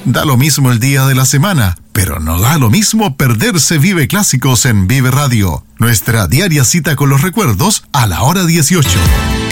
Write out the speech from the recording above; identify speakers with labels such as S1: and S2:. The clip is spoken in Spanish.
S1: Da lo mismo el día de la semana, pero no da lo mismo perderse Vive Clásicos en Vive Radio. Nuestra diaria cita con los recuerdos a la hora 18.